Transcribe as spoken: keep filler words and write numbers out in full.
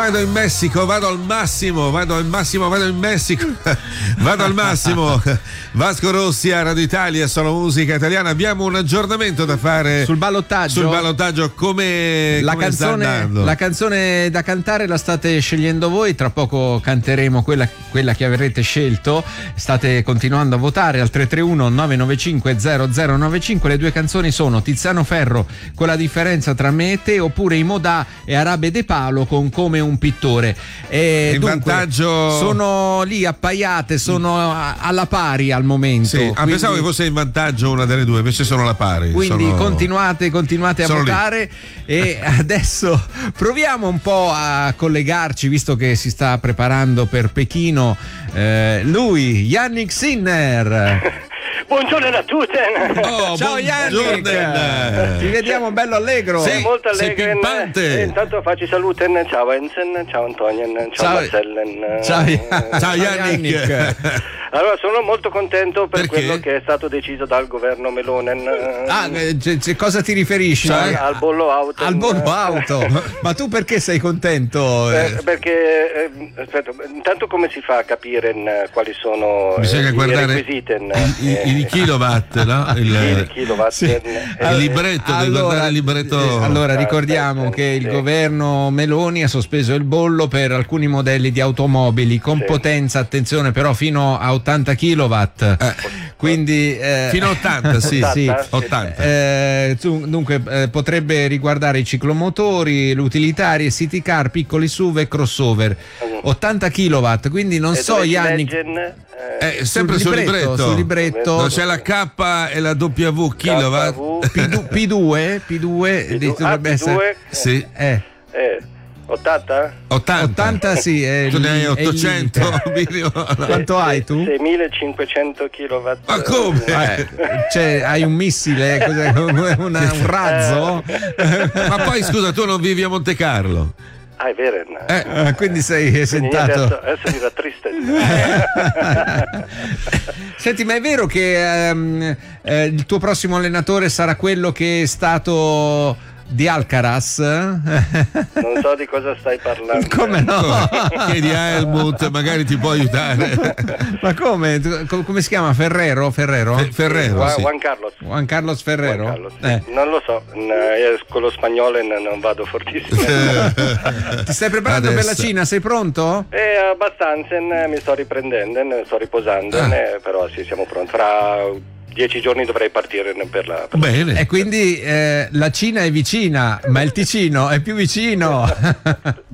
vado in Messico, vado al massimo, vado al massimo, vado in Messico, vado al massimo. Vasco Rossi a Radio Italia, solo musica italiana. Abbiamo un aggiornamento da fare sul ballottaggio. Sul ballottaggio, come, la, come sta canzone, andando? La canzone da cantare la state scegliendo voi, tra poco canteremo quella, quella che avrete scelto. State continuando a votare al tre tre uno nove nove cinque zero zero nove cinque. Le due canzoni sono Tiziano Ferro con La differenza tra me e te, oppure I Modà e Arabe De Palo con Come un pittore. E in dunque, vantaggio sono lì appaiate, sono a, alla pari al momento. Sì, ah, quindi, pensavo che fosse in vantaggio una delle due, invece sono alla pari. Quindi sono... continuate, continuate a sono votare lì. E adesso proviamo un po' a collegarci, visto che si sta preparando per Pechino, eh, lui, Yannick Sinner. Buongiorno a tutti. Oh, ciao Yannick, ti vediamo bello allegro. Sei molto allegro. Sei pimpante. E intanto faccio salute. Ciao Enzen, ciao Antonio, ciao, ciao Marcellen. Ciao, ciao Yannick. Yannick. Allora, sono molto contento per Perché? quello che è stato deciso dal governo Melone. Ah, c- c- cosa ti riferisci? Al, al bollo auto. Al bollo auto. Ma tu perché sei contento? Eh, perché eh, aspetta, intanto come si fa a capire n, quali sono Bisogna eh, guardare i requisiti? N, i, i, i kilowatt, no? Il, il kilowatt. Sì. eh, il libretto, devi guardare il libretto. eh, allora ricordiamo che il sì. governo Meloni ha sospeso il bollo per alcuni modelli di automobili con Sì. potenza, attenzione però, fino a ottanta kilowatt. Eh, Quindi eh, fino a ottanta, sì, sì. ottanta. Eh, tu- dunque eh, potrebbe riguardare i ciclomotori, l'utilitario, city car, piccoli S U V e crossover. ottanta kilowatt, quindi non E so dove si Yannick. legge, eh, Eh, sempre sul libretto, sul libretto. No, c'è la K e la W kilowatt. K V, P due, P due, P due P due, dovrebbe ah, essere. P due, Sì, Eh, eh, ottanta? ottanta. ottanta sì, è Tu ne hai lì- è lì. ottocento milioni. Quanto hai tu? seimilacinquecento kilowatt. Ma come? Eh, cioè, hai un missile, cos'è? Una- un razzo? Ma poi scusa, tu non vivi a Monte Carlo? Ah, è vero. no. Eh, quindi sei Quindi esentato. adesso, adesso dirà triste. Senti, ma è vero che ehm, eh, il tuo prossimo allenatore sarà quello che è stato di Alcaraz? Non so di cosa stai parlando. Come no? Chiedi a Helmut, magari ti può aiutare. Ma come? Tu- co- Come si chiama? Ferrero? Ferrero? Fe- Ferrero, Juan, sì. Juan Carlos. Juan Carlos Ferrero? Juan Carlos, sì. Eh. Non lo so, n- io con lo spagnolo n- non vado fortissimo. Ti stai preparando per la Adesso. Cina? Sei pronto? E abbastanza, n- mi sto riprendendo, n- sto riposando, Ah. n- però sì, siamo pronti. Fra dieci giorni dovrei partire n- per la... Per la- Bene. E quindi eh, la Cina è vicina, ma il Ticino è più vicino.